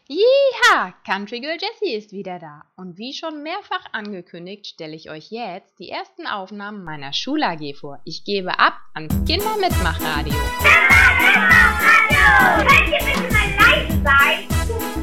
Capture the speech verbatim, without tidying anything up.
Jeha! Country Girl Jessie ist wieder da. Und wie schon mehrfach angekündigt, stelle ich euch jetzt die ersten Aufnahmen meiner Schul-A G vor. Ich gebe ab ans Kindermitmachradio. Kindermitmachradio! Könnt ihr bitte mal leise sein?